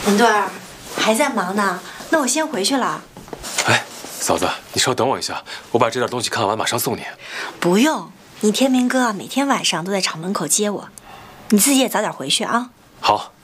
文顿儿，还在忙呢，那我先回去了。 哎，嫂子，你稍等我一下，我把这点东西看完，马上送你。 不用，你天明哥每天晚上都在厂门口接我，你自己也早点回去啊。 好。